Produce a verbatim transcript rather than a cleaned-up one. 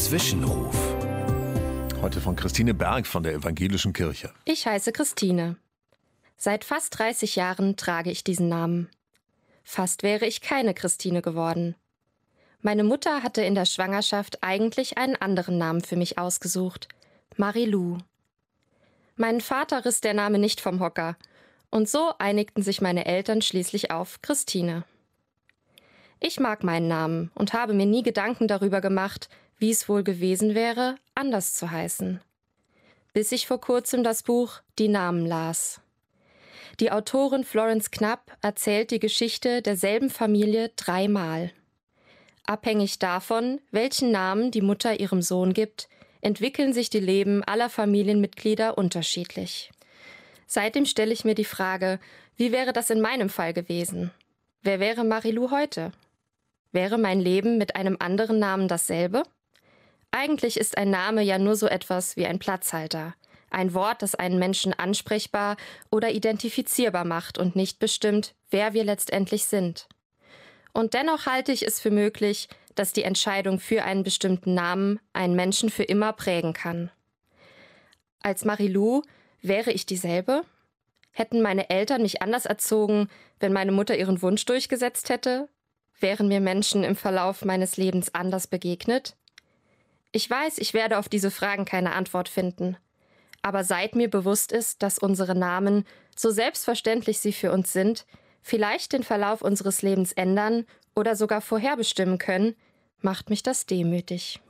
Zwischenruf. Heute von Christine Berg von der Evangelischen Kirche. Ich heiße Christine. Seit fast dreißig Jahren trage ich diesen Namen. Fast wäre ich keine Christine geworden. Meine Mutter hatte in der Schwangerschaft eigentlich einen anderen Namen für mich ausgesucht: Marilou. Meinen Vater riss der Name nicht vom Hocker, und so einigten sich meine Eltern schließlich auf Christine. Ich mag meinen Namen und habe mir nie Gedanken darüber gemacht, wie es wohl gewesen wäre, anders zu heißen. Bis ich vor kurzem das Buch Die Namen las. Die Autorin Florence Knapp erzählt die Geschichte derselben Familie dreimal. Abhängig davon, welchen Namen die Mutter ihrem Sohn gibt, entwickeln sich die Leben aller Familienmitglieder unterschiedlich. Seitdem stelle ich mir die Frage, wie wäre das in meinem Fall gewesen? Wer wäre Marilou heute? Wäre mein Leben mit einem anderen Namen dasselbe? Eigentlich ist ein Name ja nur so etwas wie ein Platzhalter. Ein Wort, das einen Menschen ansprechbar oder identifizierbar macht und nicht bestimmt, wer wir letztendlich sind. Und dennoch halte ich es für möglich, dass die Entscheidung für einen bestimmten Namen einen Menschen für immer prägen kann. Als Marilou wäre ich dieselbe? Hätten meine Eltern mich anders erzogen, wenn meine Mutter ihren Wunsch durchgesetzt hätte? Wären mir Menschen im Verlauf meines Lebens anders begegnet? Ich weiß, ich werde auf diese Fragen keine Antwort finden. Aber seit mir bewusst ist, dass unsere Namen, so selbstverständlich sie für uns sind, vielleicht den Verlauf unseres Lebens ändern oder sogar vorherbestimmen können, macht mich das demütig.